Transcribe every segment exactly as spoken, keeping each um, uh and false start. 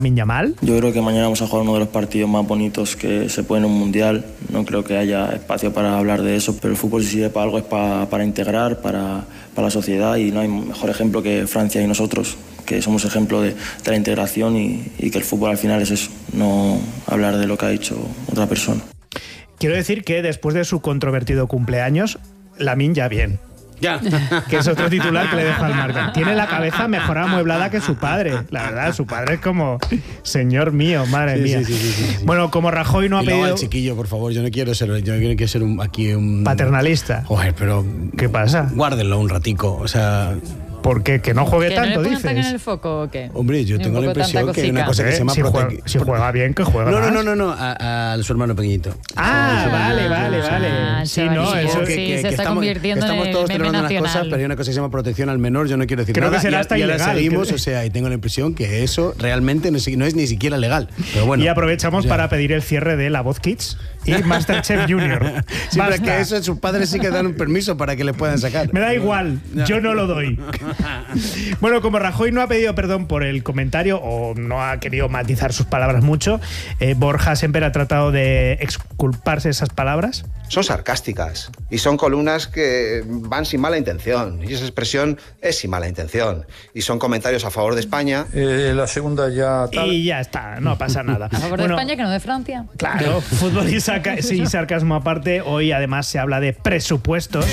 Lamine Yamal. Yo creo que mañana vamos a jugar uno de los partidos más bonitos que se puede en un mundial. No creo que haya espacio para hablar de eso, pero el fútbol si sirve para algo es para, para integrar, para, para la sociedad, y no hay mejor ejemplo que Francia y nosotros, que somos ejemplo de, de la integración y, y que el fútbol al final es eso, no hablar de lo que ha dicho otra persona. Quiero decir que después de su controvertido cumpleaños, Lamine ya bien. Ya. Que es otro titular que le dejo al margen. Tiene la cabeza mejor amueblada que su padre. La verdad, su padre es como, señor mío, madre sí, mía. Sí, sí, sí, sí, sí. Bueno, como Rajoy no ha y pedido... al chiquillo, por favor, yo no quiero ser, yo no quiero ser un, aquí un... paternalista. Joder, pero... ¿Qué pasa? Guárdenlo un ratico, o sea... ¿Por qué? ¿Que no juegue ¿Que tanto, no le dices? tan en el foco o qué? Hombre, yo tengo la impresión que hay una cosa que se llama... Si juega, si juega bien, que juega No, más. no, no, no, no, a, a su hermano pequeñito. Ah, sí, vale, sí, vale, sí, vale. Ah, Sí, no, chavalillo, eso... sí, que, que, se que está estamos, convirtiendo estamos en todos meme celebrando unas nacional. cosas, pero hay una cosa que se llama protección al menor, yo no quiero decir Creo nada. que será y, hasta y ahora ilegal, seguimos, que- o sea, y tengo la impresión que eso realmente no es, no es ni siquiera legal. Pero bueno. Y aprovechamos o sea, para pedir el cierre de La Voz Kids y Masterchef Junior. Sí, pero es Basta. que eso sus padres sí que dan un permiso para que le puedan sacar. Me da igual, yo no lo doy. Bueno, como Rajoy no ha pedido perdón por el comentario o no ha querido matizar sus palabras mucho, eh, Borja Semper ha tratado de exculparse esas palabras. Son sarcásticas y son columnas que van sin mala intención, y esa expresión es sin mala intención, y son comentarios a favor de España. Eh, la segunda ya tal. Y ya está, no pasa nada. A favor de Bueno, España, que no de Francia. claro, fútbol y, saca, sí, sarcasmo aparte, hoy además se habla de presupuestos.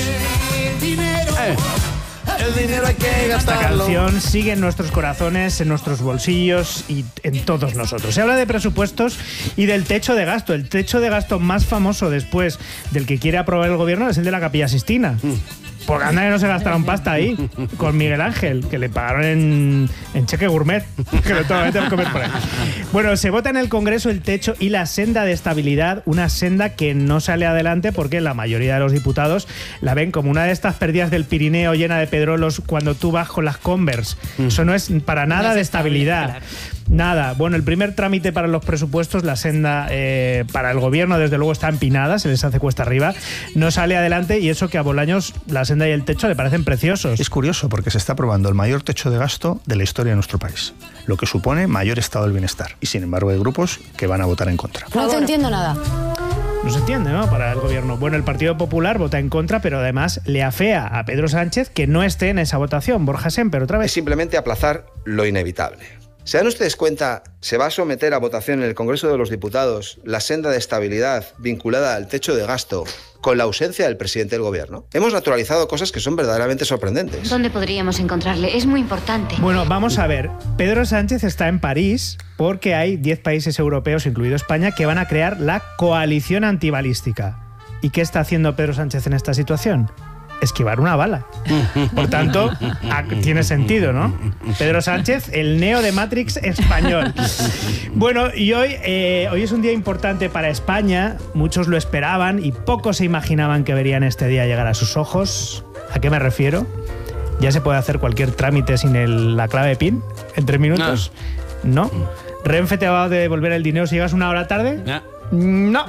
Eh, el dinero hay que Esta gastarlo. canción sigue en nuestros corazones, en nuestros bolsillos y en todos nosotros. Se habla de presupuestos y del techo de gasto. El techo de gasto más famoso después del que quiere aprobar el gobierno es el de la Capilla Sixtina. Porque anda que no se gastaron pasta ahí con Miguel Ángel, que le pagaron en, en cheque gourmet, que lo tengo que comer por ahí. Bueno, se vota en el Congreso el techo y la senda de estabilidad, una senda que no sale adelante porque la mayoría de los diputados la ven como una de estas perdidas del Pirineo llena de pedrolos cuando tú vas con las Converse. Eso no es para nada No es de estable, estabilidad. claro. Nada. Bueno, el primer trámite para los presupuestos, la senda eh, para el gobierno, desde luego está empinada, se les hace cuesta arriba, no sale adelante, y eso que a Bolaños la senda y el techo le parecen preciosos. Es curioso porque se está aprobando el mayor techo de gasto de la historia de nuestro país, lo que supone mayor estado del bienestar. Y sin embargo hay grupos que van a votar en contra. No te entiendo nada. No se entiende, ¿no? Para el gobierno. Bueno, el Partido Popular vota en contra, pero además le afea a Pedro Sánchez que no esté en esa votación. Borja Semper, otra Es vez. simplemente aplazar lo inevitable. ¿Se dan ustedes cuenta? Se va a someter a votación en el Congreso de los Diputados la senda de estabilidad vinculada al techo de gasto con la ausencia del presidente del gobierno. Hemos naturalizado cosas que son verdaderamente sorprendentes. ¿Dónde podríamos encontrarle? Es muy importante. Bueno, vamos a ver. Pedro Sánchez está en París porque hay diez países europeos, incluido España, que van a crear la coalición antibalística. ¿Y qué está haciendo Pedro Sánchez en esta situación? Esquivar una bala. Por tanto, tiene sentido, ¿no? Pedro Sánchez, el neo de Matrix español. Bueno, y hoy, eh, hoy es un día importante para España. Muchos lo esperaban y pocos se imaginaban que verían este día llegar a sus ojos. ¿A qué me refiero? ¿Ya se puede hacer cualquier trámite sin el- la clave PIN en tres minutos? No. ¿Renfe te va a devolver el dinero si llegas una hora tarde? Ya. No.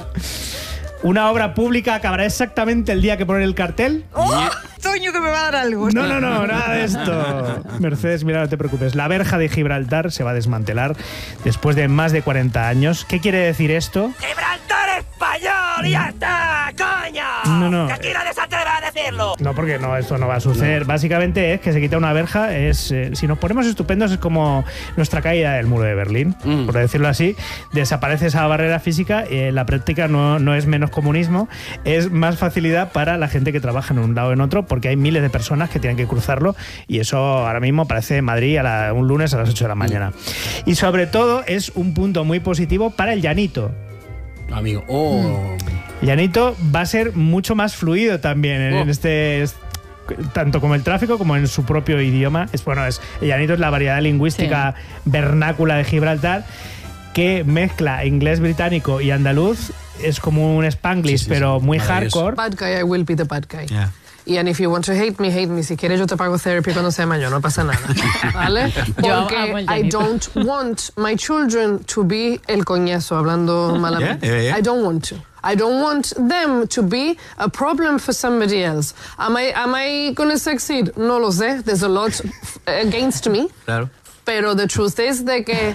¿Una obra pública acabará exactamente el día que ponen el cartel? Toño, que me va a dar algo. No, no, no, nada de esto. Mercedes, mira, no te preocupes. La verja de Gibraltar se va a desmantelar después de más de cuarenta años. ¿Qué quiere decir esto? ¡Gibraltar español! ¡Y ya está, coño! No, no. ¡Que aquí nadie se atreve a decirlo! No, porque no, esto no va a suceder. Básicamente es que se quita una verja. Es, eh, si nos ponemos estupendos, es como nuestra caída del muro de Berlín, Mm. por decirlo así. Desaparece esa barrera física. Eh, la práctica no, no es menos comunismo, es más facilidad para la gente que trabaja en un lado o en otro, porque hay miles de personas que tienen que cruzarlo, y eso ahora mismo parece Madrid a la, un lunes a las ocho de la mañana. Y sobre todo es un punto muy positivo para el llanito. Amigo, oh. Llanito va a ser mucho más fluido también en, Oh. en este... es- tanto como el tráfico como en su propio idioma. Es, bueno, es, el llanito es la variedad lingüística vernácula de Gibraltar, que mezcla inglés británico y andaluz. Es como un Spanglish, Sí, sí, pero sí. muy Maravilloso. hardcore. Bad guy, I will be the bad guy. Yeah. Y and if you want to hate me, hate me. Si quieres yo te pago therapy cuando sea mayor, no pasa nada. ¿Vale? Yo amo Porque el I llanito. don't want my children to be el coñazo, hablando malamente. Yeah, yeah, yeah. I don't want to. I don't want them to be a problem for somebody else. Am I, am I going to succeed? No lo sé. There's a lot against me. Claro. Pero the truth is de que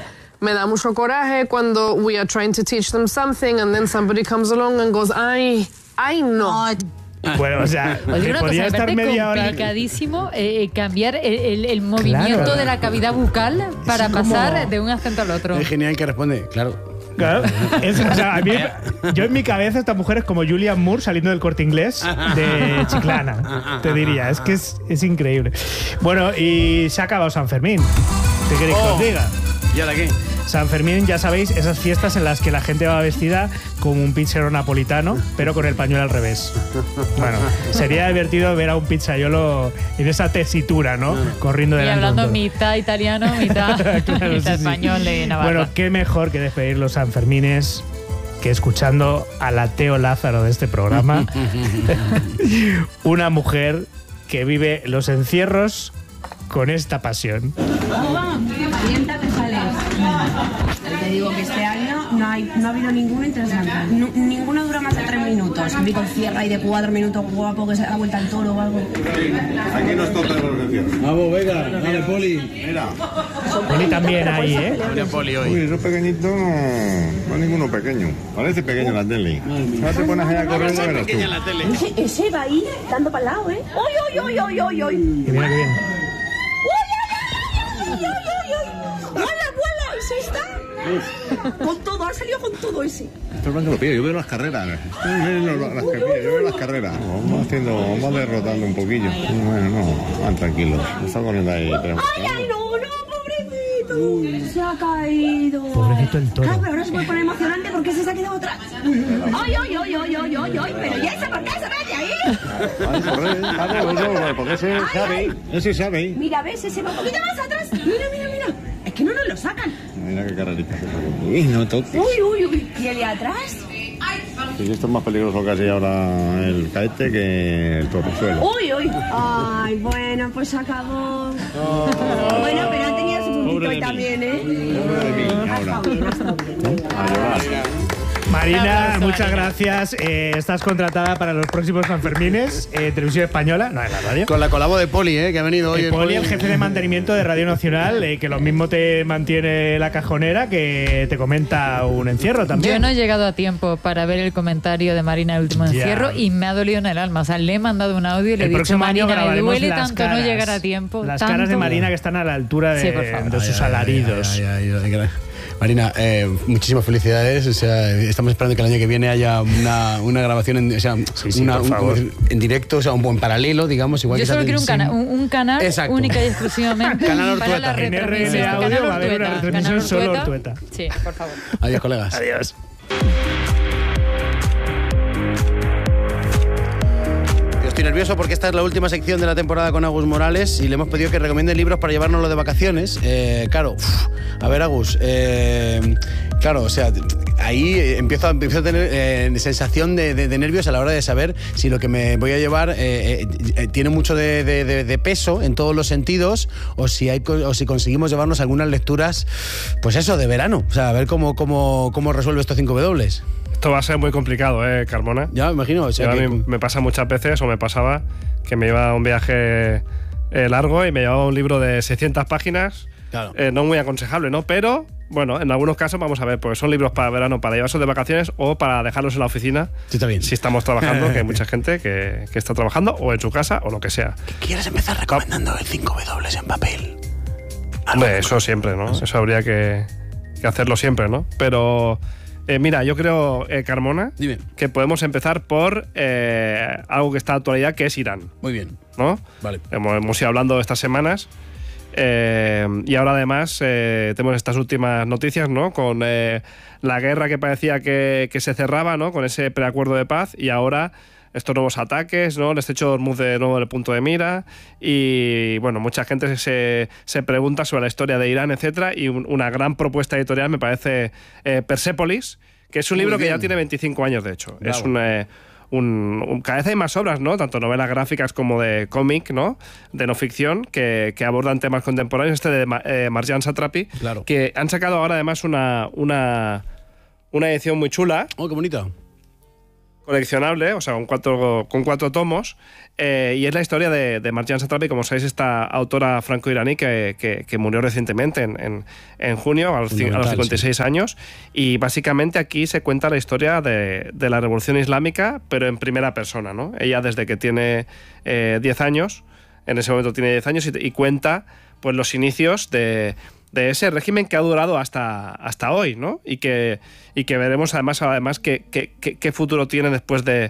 me da mucho coraje cuando we are trying to teach them something and then somebody comes along and goes, ay, ay no. Bueno, o sea, Os digo una podía cosa, estar me parece media hora. complicadísimo eh, cambiar el, el, el movimiento Claro. de la cavidad bucal para Es como- pasar de un acento al otro. Es genial que responde, claro. Claro. Es- o sea, a mí, yo en mi cabeza esta mujer es como Julian Moore saliendo del Corte Inglés de Chiclana, te diría. Es que es, es increíble. Bueno, y se ha acabado San Fermín. ¿Qué queréis que Oh. os diga? ¿Y ahora qué? San Fermín, ya sabéis, esas fiestas en las que la gente va vestida como un pizzero napolitano, pero con el pañuelo al revés. Bueno, sería divertido ver a un pizzaiolo en esa tesitura, ¿no? Corriendo Y delante de hablando un toro. mitad italiano, mitad, Claro, mitad sí, sí. español de Navarra. Bueno, qué mejor que despedir los Sanfermines que escuchando a la Teo Lázaro de este programa. Una mujer que vive los encierros con esta pasión. Calienta que sales. Te digo que este año no, hay, no ha habido ninguna interesante. No, ninguna dura más de tres minutos. Vico cierra ahí de cuatro minutos guapo que se da vuelta al toro o algo. Aquí nos toca los encierros. Vamos, venga, dale, Poli. Mira. Poli también ahí, ¿eh? Viene Poli hoy. Uy, esos pequeñitos no, no hay ninguno pequeño. Parece pequeño en la tele. Ahora te pones ahí a correr y ya verás tú. Ese, ese va ahí dando para el lado, ¿eh? ¡Oy, oy, oy, oy, oy, oy! Que viene, que viene. ¡Uy, uy, uy, uy! ¡Vuela, vuela! ¡Ese está! Con todo, ha salido con todo ese. Esto es más que lo pillo. Yo veo las carreras. Esto es lo- las que pillo. Yo veo las carreras. Vamos haciendo, vamos derrotando un poquillo. Bueno, no, van tranquilos. Está corriendo ahí. Pero, ¡Ay, ay, no, no, pobrecito! Se ha caído. Pobrecito el toro. Claro, pero ahora se puede poner emocionante porque ese se ha quedado atrás. ¡Ay, ay, ay, ay, ay, ay, ay! Pero ya ese, ¿por qué se mete ahí? Ay, corre, claro, eso, porque ese sabe. Ese sabe. Mira, ves, ese va un poquito más atrás. Mira, mira, mira. Es que no nos lo sacan. Mira qué carrerita se sacó. Uy, no toques. Uy, uy, uy. ¿Y el de atrás? Sí, esto es más peligroso casi ahora el caete que el torresuelo. Uy, uy. Ay, bueno, pues se acabó. Bueno, pero ha tenido su puntito hoy también, ¿eh? Pobre de mí, ahora. A llorar. Marina, muchas gracias. Eh, estás contratada para los próximos Sanfermines, eh, Televisión Española, no en la radio. Con la colabo de Poli, eh, que ha venido hoy. El Poli, el jefe de mantenimiento de Radio Nacional, eh, que lo mismo te mantiene la cajonera que te comenta un encierro también. Yo no he llegado a tiempo para ver el comentario de Marina el último Ya. encierro y me ha dolido en el alma. O sea, le he mandado un audio y le he El dicho, próximo año Marina, me grabaremos duele las tanto caras, no llegar a tiempo. Las tanto. caras de Marina que están a la altura de, Sí, por favor. de sus Ay, ay, alaridos. ay, ay, ay, ay. Marina, eh, muchísimas felicidades. O sea, estamos esperando que el año que viene haya una, una grabación en, o sea, Sí, sí, una, por un- favor. en directo, o sea, un buen paralelo, digamos. Igual Yo que se solo hace quiero un, en- cana- un, un canal Exacto. única y exclusivamente Canal para la Ortueta. En R N retransmisión. Audio Canal va a haber una Ortueta. retransmisión Canal solo Ortueta. Ortueta. Sí, por favor. Adiós, colegas. Adiós. Yo estoy nervioso porque esta es la última sección de la temporada con Agus Morales y le hemos pedido que recomiende libros para llevárnoslo de vacaciones. Eh, claro, uf, a ver, Agus, eh, claro, o sea, ahí empiezo, a- empiezo a tener eh, sensación de, de- de nervios a la hora de saber si lo que me voy a llevar eh, eh, eh, tiene mucho de, de- de- de peso en todos los sentidos o si, hay, co- o si conseguimos llevarnos algunas lecturas, pues eso, de verano. O sea, a ver cómo, cómo, cómo resuelve estos cinco W. Esto va a ser muy complicado, ¿eh, Carmona? Ya, me imagino. O sea, Yo a que- mí me pasa muchas veces, o me pasaba, que me iba a un viaje eh, largo y me llevaba un libro de seiscientas páginas. Claro. Eh, no muy aconsejable, ¿no? Pero, bueno, en algunos casos vamos a ver, porque son libros para verano, para llevarse de vacaciones o para dejarlos en la oficina. Sí, está bien. Si estamos trabajando, que hay mucha gente que, que está trabajando, o en su casa, o lo que sea. ¿Quieres empezar recomendando el cinco W en papel? Hombre, eso siempre, ¿no? Eso habría que, que hacerlo siempre, ¿no? Pero, eh, mira, yo creo, eh, Carmona, Dime. que podemos empezar por eh, algo que está de actualidad, que es Irán, Muy bien. ¿no? Vale. Hemos, hemos ido hablando estas semanas eh, y ahora además eh, tenemos estas últimas noticias, ¿no? Con eh, la guerra que parecía que, que se cerraba, ¿no? Con ese preacuerdo de paz y ahora estos nuevos ataques, ¿no? El estrecho de Hormuz de nuevo en el punto de mira y, bueno, mucha gente se, se pregunta sobre la historia de Irán, etcétera, y un- una gran propuesta editorial me parece eh, Persépolis, que es un Muy libro que bien. ya tiene veinticinco años, de hecho. Bravo. Es un... eh, un, un- cada vez hay más obras, ¿no? Tanto novelas gráficas como de cómic, ¿no? De no ficción, que, que abordan temas contemporáneos. Este de Ma- eh, Marjan Satrapi, Claro. que han sacado ahora además una, una, una edición muy chula. Oh, qué bonito. coleccionable, o sea, con cuatro, con cuatro tomos, eh, y es la historia de, de Marjan Satrapi, como sabéis, esta autora franco-iraní que, que, que murió recientemente en, en, en junio, a los, a los cincuenta y seis sí. años, y básicamente aquí se cuenta la historia de, de la Revolución Islámica, pero en primera persona, ¿no? Ella desde que tiene eh, diez años, en ese momento tiene diez años, y, y cuenta pues los inicios de... de ese régimen que ha durado hasta, hasta hoy, ¿no? Y que, y que veremos además, además qué, qué, qué futuro tiene después de,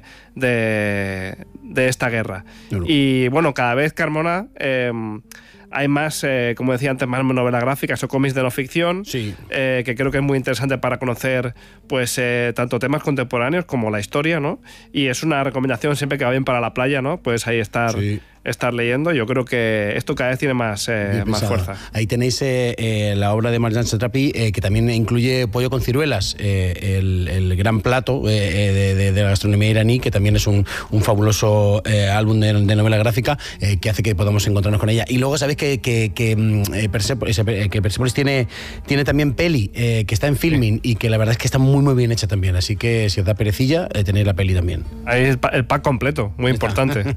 de, de esta guerra. Claro. Y bueno, cada vez, Carmona, eh, hay más, eh, como decía antes, más novelas gráficas o cómics de no ficción, sí. eh, que creo que es muy interesante para conocer pues eh, tanto temas contemporáneos como la historia, ¿no? Y es una recomendación siempre que va bien para la playa, ¿no? Pues ahí estar... Sí. estar leyendo. Yo creo que esto cada vez tiene más, eh, más fuerza. Ahí tenéis eh, eh, la obra de Marjan Satrapi, eh, que también incluye Pollo con ciruelas, eh, el, el gran plato eh, de, de, de la gastronomía iraní, que también es un, un fabuloso eh, álbum de, de novela gráfica eh, que hace que podamos encontrarnos con ella. Y luego sabéis que, que, que, eh, Persepolis, que Persepolis tiene, tiene también peli, eh, que está en filming, sí. y que la verdad es que está muy muy bien hecha también. Así que si os da perecilla, eh, tenéis la peli también. Ahí el, el pack completo, muy importante.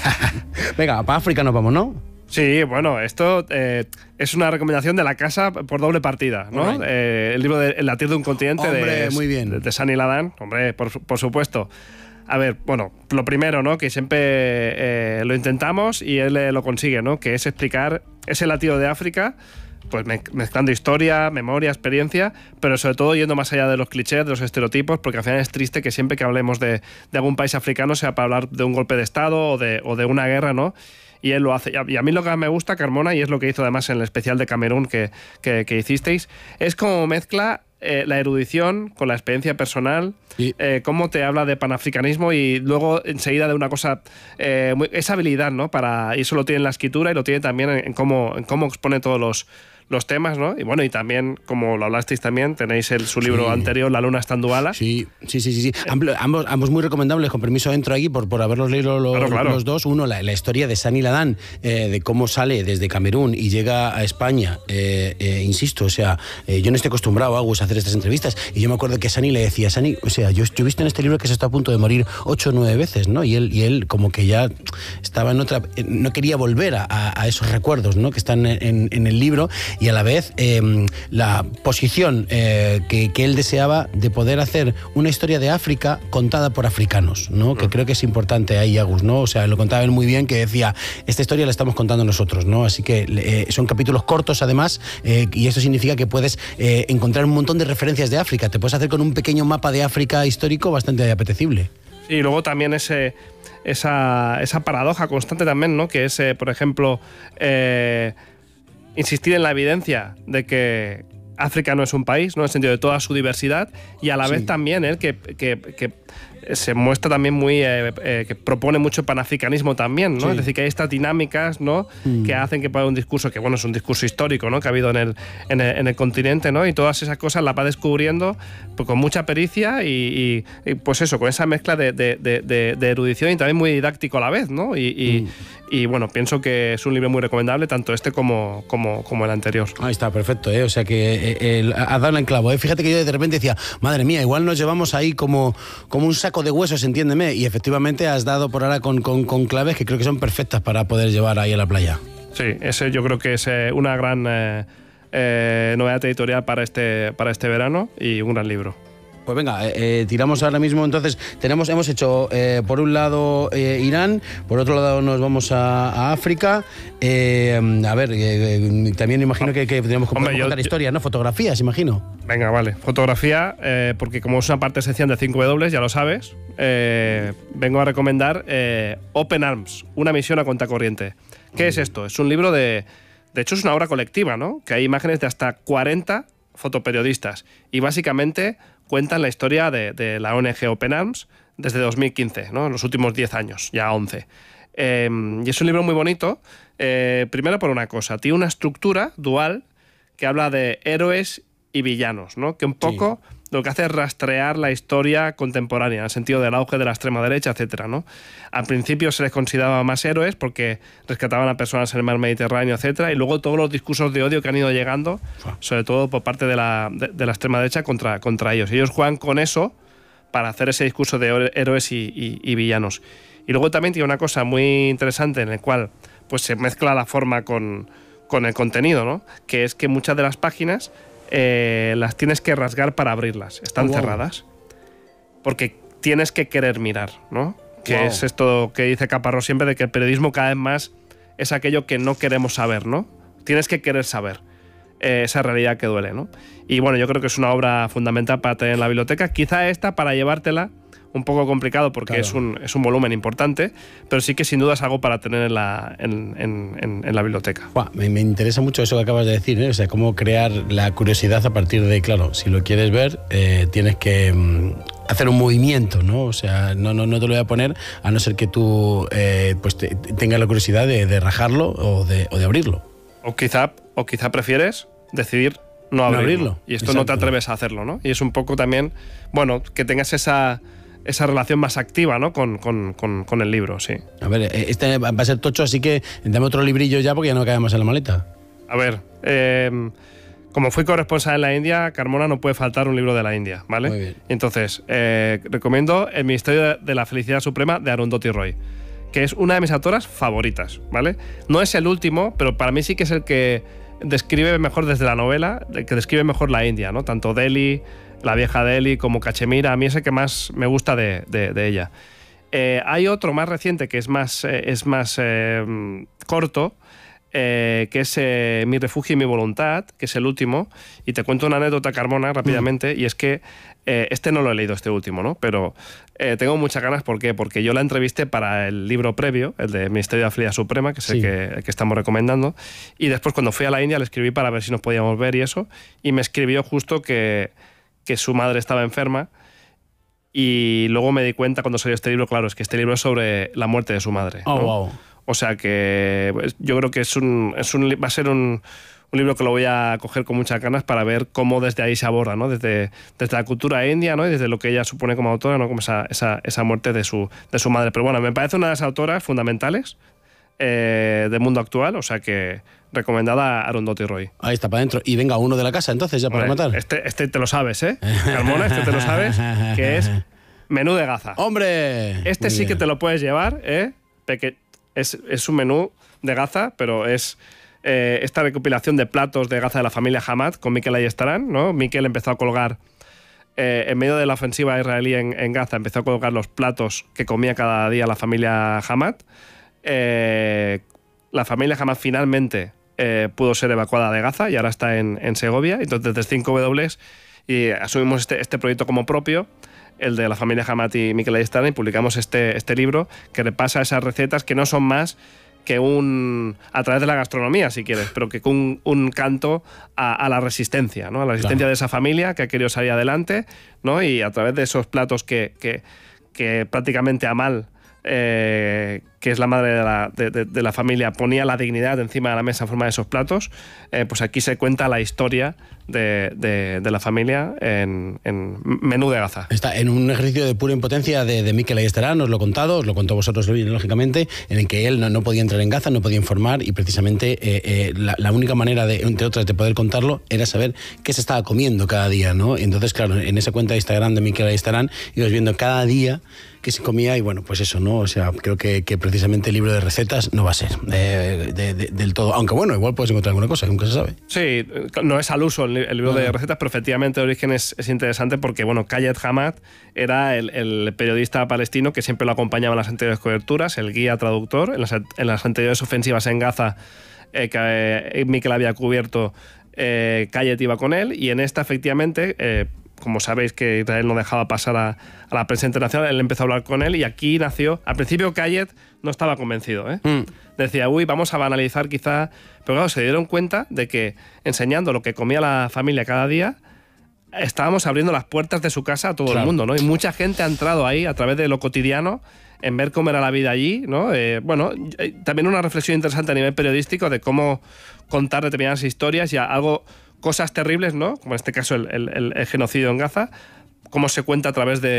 Venga, para África nos vamos, ¿no? Sí, bueno, esto eh, es una recomendación de la casa por doble partida, ¿no? Right. Eh, el libro de El latir de un continente. Hombre, de, muy bien. de, de Sunny Ladan, hombre, por, por supuesto. A ver, bueno, lo primero, ¿no? Que siempre eh, lo intentamos y él eh, lo consigue, ¿no? Que es explicar ese latido de África, pues mezclando historia, memoria, experiencia, pero sobre todo yendo más allá de los clichés, de los estereotipos, porque al final es triste que siempre que hablemos de, de algún país africano sea para hablar de un golpe de Estado o de, o de una guerra, ¿no? Y él lo hace. Y a mí lo que me gusta, Carmona, y es lo que hizo además en el especial de Camerún que, que, que hicisteis, es como mezcla eh, la erudición con la experiencia personal, sí. eh, cómo te habla de panafricanismo y luego enseguida de una cosa, eh, muy, esa habilidad, ¿no? Para, y eso lo tiene en la escritura y lo tiene también en, en, cómo, en cómo expone todos los... los temas, ¿no? Y bueno, y también, como lo hablasteis también, tenéis el, su libro sí. anterior, La luna está en Duala. Sí, sí, sí, sí. sí. Ambos, ambos muy recomendables, con permiso entro aquí por, por haberlos leído los, claro, claro. los dos. Uno, la, la historia de Sunny Ladan, eh, de cómo sale desde Camerún y llega a España. Eh, eh, insisto, o sea, eh, yo no estoy acostumbrado, Agus, a hacer estas entrevistas, y yo me acuerdo que Sunny le decía, Sunny, o sea, yo, yo he visto en este libro que se está a punto de morir ocho o nueve veces, ¿no? Y él, y él como que ya estaba en otra... no quería volver a, a esos recuerdos, ¿no? Que están en, en el libro, y a la vez eh, la posición eh, que, que él deseaba de poder hacer una historia de África contada por africanos, ¿no? Que creo que es importante ahí, Agus, ¿no? O sea, lo contaba él muy bien, que decía, esta historia la estamos contando nosotros, ¿no? Así que eh, son capítulos cortos además, eh, y eso significa que puedes eh, encontrar un montón de referencias de África. Te puedes hacer con un pequeño mapa de África histórico bastante apetecible. Sí, y luego también ese, esa, esa paradoja constante también, ¿no? Que es, eh, por ejemplo, eh, insistir en la evidencia de que África no es un país, ¿no? En el sentido de toda su diversidad, y a la sí. vez también él que, que, que se muestra también muy eh, eh, que propone mucho panafricanismo también, ¿no? Sí. Es decir, que hay estas dinámicas, ¿no? Mm. Que hacen que pueda un discurso que, bueno, es un discurso histórico, ¿no? Que ha habido en el, en el, en el continente, ¿no? Y todas esas cosas las va descubriendo pues, con mucha pericia y, y, y pues eso, con esa mezcla de, de, de, de erudición y también muy didáctico a la vez, ¿no? Y, y, mm. y bueno, pienso que es un libro muy recomendable, tanto este como, como, como el anterior. Ahí está, perfecto, ¿eh? O sea que eh, has dado en clavo, ¿eh? Fíjate que yo de repente decía, madre mía, igual nos llevamos ahí como, como un saco de huesos, entiéndeme, y efectivamente has dado por ahora con, con, con claves que creo que son perfectas para poder llevar ahí a la playa. Sí, ese yo creo que es eh, una gran eh, eh, novedad editorial para este, para este verano y un gran libro. Pues venga, eh, eh, tiramos ahora mismo. Entonces, tenemos, hemos hecho eh, por un lado eh, Irán, por otro lado nos vamos a, a África. Eh, a ver, eh, también imagino que, que tenemos que Hombre, contar yo, historias, ¿no? Fotografías, imagino. Venga, vale. Fotografía, eh, porque como es una parte esencial de cinco doble, ya lo sabes, eh, vengo a recomendar eh, Open Arms, una misión a contracorriente. ¿Qué es esto? Es un libro de... De hecho, es una obra colectiva, ¿no? Que hay imágenes de hasta cuarenta fotoperiodistas y básicamente cuentan la historia de, de la O N G Open Arms desde dos mil quince, ¿no? En los últimos diez años, ya once. Eh, y es un libro muy bonito, eh, primero por una cosa, tiene una estructura dual que habla de héroes y villanos, ¿no? Que un poco sí. lo que hace es rastrear la historia contemporánea, en el sentido del auge de la extrema derecha, etcétera, ¿no? Al principio se les consideraba más héroes porque rescataban a personas en el mar Mediterráneo, etcétera, y luego todos los discursos de odio que han ido llegando, sobre todo por parte de la, de, de la extrema derecha contra, contra ellos. Ellos juegan con eso para hacer ese discurso de héroes y, y, y villanos. Y luego también tiene una cosa muy interesante en la cual pues, se mezcla la forma con, con el contenido, ¿no? Que es que muchas de las páginas eh, las tienes que rasgar para abrirlas, están oh, wow. cerradas, porque tienes que querer mirar, ¿no? Que wow. es esto que dice Caparrós siempre, de que el periodismo cada vez más es aquello que no queremos saber, ¿no? Tienes que querer saber eh, esa realidad que duele, ¿no? Y bueno, yo creo que es una obra fundamental para tener en la biblioteca. Quizá esta, para llevártela, un poco complicado porque claro. es, un, es un volumen importante, pero sí que sin duda es algo para tener en la, en, en, en, en la biblioteca. Wow, me, me interesa mucho eso que acabas de decir, ¿eh? O sea, cómo crear la curiosidad a partir de, claro, si lo quieres ver, eh, tienes que mm, hacer un movimiento, ¿no? O sea, no, no, no te lo voy a poner a no ser que tú eh, pues te, tengas la curiosidad de, de rajarlo o de, o de abrirlo. O quizá, o quizá prefieres decidir no abrirlo. No abrirlo. Y esto Exacto. no te atreves a hacerlo, ¿no? Y es un poco también, bueno, que tengas esa... esa relación más activa, ¿no? Con, con, con, con el libro, sí. A ver, este va a ser tocho, así que dame otro librillo ya porque ya no cae más en la maleta. A ver, eh, como fui corresponsal en la India, Carmona, no puede faltar un libro de la India, ¿vale? Muy bien. Entonces, eh, recomiendo El Ministerio de la Felicidad Suprema de Arundhati Roy, que es una de mis autoras favoritas, ¿vale? No es el último, pero para mí sí que es el que describe mejor desde la novela, el que describe mejor la India, ¿no? Tanto Delhi, la vieja Delhi, como Cachemira, a mí es el que más me gusta de, de, de ella. Eh, hay otro más reciente que es más, eh, es más eh, corto, eh, que es eh, Mi refugio y mi voluntad, que es el último, y te cuento una anécdota, Carmona, rápidamente, mm. y es que eh, este no lo he leído, este último, ¿no? Pero eh, tengo muchas ganas, ¿por qué? Porque yo la entrevisté para el libro previo, el de Ministerio de la Felicidad Suprema, que es sí. el, que, el que estamos recomendando, y después cuando fui a la India le escribí para ver si nos podíamos ver y eso, y me escribió justo que que su madre estaba enferma, y luego me di cuenta cuando salió este libro, claro, es que este libro es sobre la muerte de su madre. Oh, ¿no? wow. O sea que pues, yo creo que es un, es un, va a ser un, un libro que lo voy a coger con muchas ganas para ver cómo desde ahí se aborda, ¿no? Desde, desde la cultura india, ¿no? Y desde lo que ella supone como autora, ¿no? Como esa, esa, esa muerte de su, de su madre. Pero bueno, me parece una de las autoras fundamentales eh, del mundo actual, o sea que recomendada a Arundhati Roy. Ahí está, para adentro. Y venga, uno de la casa, entonces, ya para Hombre, matar. Este, este te lo sabes, ¿eh? Carmona, este te lo sabes, que es Menú de Gaza. ¡Hombre! Este Muy sí bien. Que te lo puedes llevar, ¿eh? Porque es, es un menú de Gaza, pero es eh, esta recopilación de platos de Gaza de la familia Hamad con Miquel Ayestarán, ¿no? Miquel empezó a colgar, eh, en medio de la ofensiva israelí en, en Gaza, empezó a colgar los platos que comía cada día la familia Hamad. Eh, la familia Hamad finalmente Eh, pudo ser evacuada de Gaza y ahora está en, en Segovia. Entonces, desde cinco W y asumimos este, este proyecto como propio, el de la familia Hamad y Miquel Ayestarán, y publicamos este, este libro que repasa esas recetas que no son más que un, a través de la gastronomía, si quieres, pero que un, un canto a, a la resistencia, ¿no? A la resistencia claro. de esa familia que ha querido salir adelante, ¿no? Y a través de esos platos que, que, que prácticamente a mal, Eh, que es la madre de la, de, de, de la familia, ponía la dignidad encima de la mesa en forma de esos platos, eh, pues aquí se cuenta la historia de, de, de la familia en, en Menú de Gaza. Está en un ejercicio de pura impotencia de, de Miquel Ayestarán, os lo he contado, os lo contó a vosotros lógicamente, en el que él no, no podía entrar en Gaza, no podía informar, y precisamente eh, eh, la, la única manera, de, entre otras, de poder contarlo era saber qué se estaba comiendo cada día, ¿no? Y entonces, claro, en esa cuenta de Instagram de Miquel Ayestarán ibas viendo cada día que se comía, y bueno, pues eso, ¿no? O sea, creo que, que precisamente el libro de recetas no va a ser eh, de, de, del todo, aunque bueno, igual puedes encontrar alguna cosa, nunca se sabe. Sí, no es al uso el, el libro no. de recetas, pero efectivamente el origen es, es interesante porque, bueno, Khaled Hamad era el, el periodista palestino que siempre lo acompañaba en las anteriores coberturas, el guía traductor, en las, en las anteriores ofensivas en Gaza eh, que eh, Miquel había cubierto, eh, Khaled iba con él, y en esta efectivamente... Eh, como sabéis que Israel no dejaba pasar a, a la prensa internacional, él empezó a hablar con él y aquí nació... Al principio Khaled no estaba convencido, ¿eh? Mm. Decía, uy, vamos a banalizar quizá... Pero claro, se dieron cuenta de que enseñando lo que comía la familia cada día, estábamos abriendo las puertas de su casa a todo claro. el mundo, ¿no? Y mucha gente ha entrado ahí a través de lo cotidiano en ver cómo era la vida allí, ¿no? Eh, bueno, también una reflexión interesante a nivel periodístico de cómo contar determinadas historias y algo... Cosas terribles, ¿no? Como en este caso el, el, el genocidio en Gaza, cómo se cuenta a través de,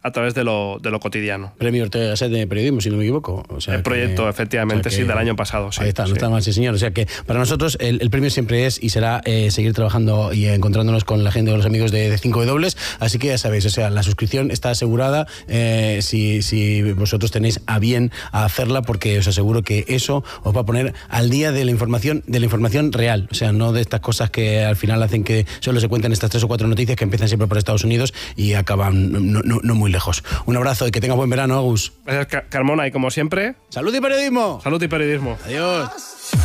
a través de lo, de lo cotidiano. Premio Ortega y Gasset de periodismo, si no me equivoco. O sea el proyecto, que, efectivamente, o sea que, sí, del año pasado. Sí, ahí está, no sí. está mal, sí, señor. O sea que para nosotros el, el premio siempre es y será eh, seguir trabajando y encontrándonos con la gente, con los amigos de, de cinco W. Así que ya sabéis, o sea, la suscripción está asegurada eh, si, si vosotros tenéis a bien a hacerla, porque os aseguro que eso os va a poner al día de la información, de la información real. O sea, no de estas cosas que al final hacen que solo se cuenten estas tres o cuatro noticias que empiezan siempre por Estados Unidos y acaban no, no, no muy lejos. Un abrazo y que tengas buen verano, Agus. Gracias, Carmona, y como siempre... ¡Salud y periodismo! ¡Salud y periodismo! Adiós.